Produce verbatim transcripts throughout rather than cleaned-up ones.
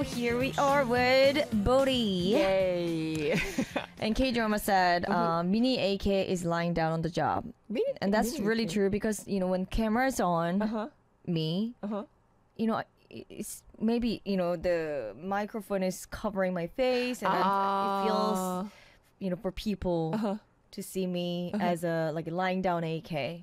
here we are with Bodhi. Yay. And K-drama said, uh, Mini A K is lying down on the job. Mini, And that's mini really A K. true because, you know, when camera is on Uh-huh. me, Uh-huh. you know, it's maybe, you know, the microphone is covering my face and I'm- it feels, Ah. you know, for people Uh-huh. to see me as a, like, a lying down A K.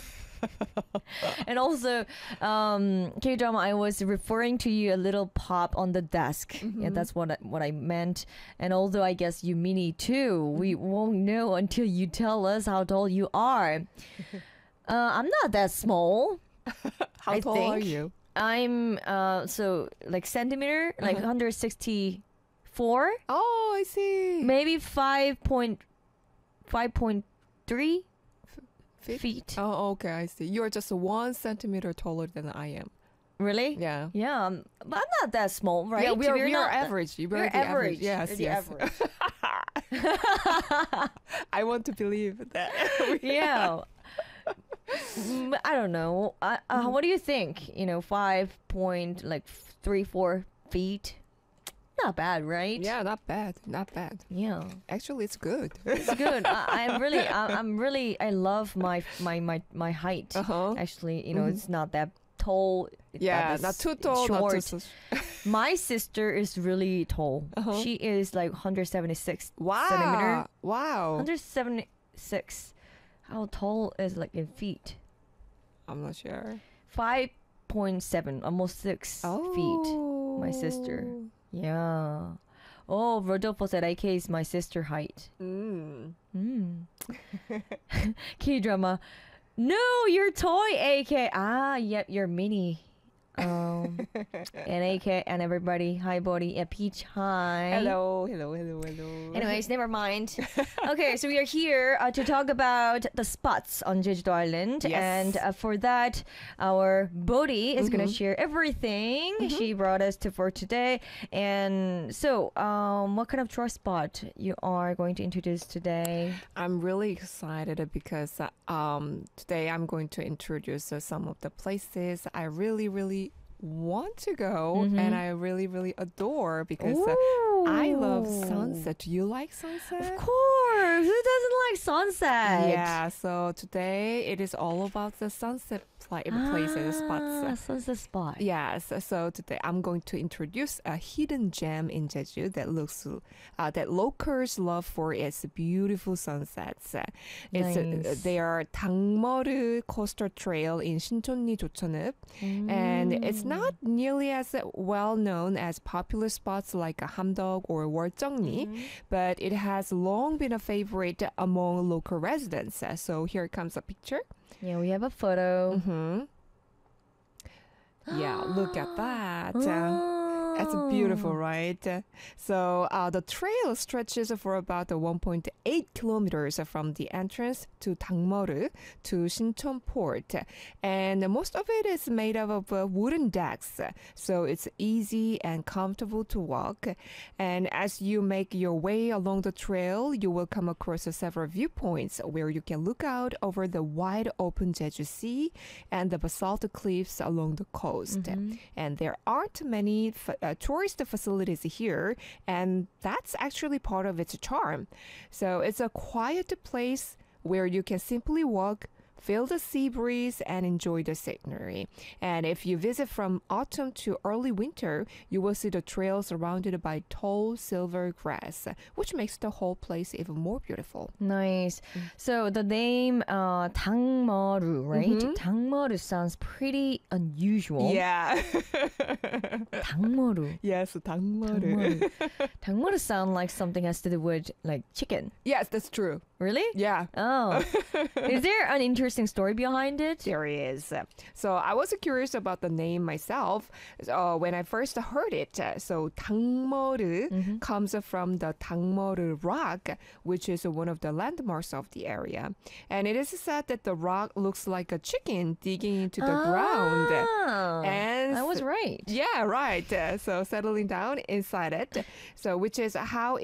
And also, um, K-drama, I was referring to you a little pop on the desk. Yeah, that's what I, what I meant. And although I guess you mini too, we won't know until you tell us how tall you are. Uh, I'm not that small. How I tall are think. you? I'm uh so like centimeter, like Uh-huh. one hundred sixty-four, Oh, I see. maybe five point five point three Feet? feet. Oh, okay, I see. You're just one centimeter taller than I am. Really? Yeah. Yeah, um, but I'm not that small, right? Yeah, we are, We're we are not- average. We We're are the average. average. Yes, We're the yes. average. I want to believe that. Yeah. Mm, I don't know. Uh, uh, Mm-hmm. What do you think? You know, five point like three, four feet. Not bad, right? Yeah, not bad. Not bad. Yeah. Actually, it's good. It's good. I, I'm really, I, I'm really, I love my my my my height. Uh-huh. Actually, you know, Mhm. it's not that tall. it's Yeah, that not s- too tall, short. not too... My sister is really tall. Uh-huh. She is like one hundred seventy-six Wow. centimeter. Wow. one hundred seventy-six. How tall is like in feet? I'm not sure. five point seven, almost six feet. My sister. Yeah. Oh, Rodolfo said A K is my sister height. Mm. Mm. K-drama. No, your toy A K. Ah, yep, you're mini. Um, and A K and everybody. Hi, Bodhi. Yeah, Peach. Hi. Hello, hello, hello, hello. Anyways, never mind. Okay, so we are here uh, to talk about the spots on Jeju-do Island. Yes. And uh, for that, our Bodhi is going to Mhm. share everything she brought us to for today. And so, um, what kind of tourist spot you are going to introduce today? I'm really excited because uh, um, today I'm going to introduce uh, some of the places I really, really want to go Mhm. and I really, really adore because uh, I love sunset. Do you like sunset? Of course. Who doesn't like sunset? Yeah, so today it is all about the sunset pla- places, Ah, spots. sunset spot. Yes, so today I'm going to introduce a hidden gem in Jeju that looks uh, that locals love for its beautiful sunsets. It's uh, Nice. they are Dangmoru Coastal Trail in Shincheonri Jocheon읍, and it's not nearly as well known as popular spots like Hamdeok or Woljeongni, but it has long been a favorite among local residents. So here comes a picture. Yeah, we have a photo. Hmm. Yeah, look at that. Uh, Oh. It's beautiful, right? Uh, So uh, the trail stretches for about uh, one point eight kilometers from the entrance to Dangmoru to Shincheon Port. And most of it is made up of uh, wooden decks, so it's easy and comfortable to walk. And as you make your way along the trail, you will come across uh, several viewpoints where you can look out over the wide open Jeju Sea and the basalt cliffs along the coast. And there aren't many f- uh, tourist facilities here, and that's actually part of its charm. So it's a quiet place where you can simply walk, feel the sea breeze, and enjoy the scenery. And if you visit from autumn to early winter, you will see the trail surrounded by tall silver grass, which makes the whole place even more beautiful. Nice. So the name uh, Dangmoru, right? Mhm. Dangmoru sounds pretty unusual. Yeah. Dangmoru. Yes, Dangmoru. Dangmoru. Dangmoru sound like something has to do with like chicken. Yes, that's true. Really? Yeah. Oh. Is there an interesting story behind it? There is. So I was curious about the name myself uh, when I first heard it. Uh, So Dangmoru comes from the Dangmoru Rock, which is one of the landmarks of the area. And it is said that the rock looks like a chicken digging into the ground. Ah, And I was right. Yeah, right. Uh, so settling down inside it. So which is how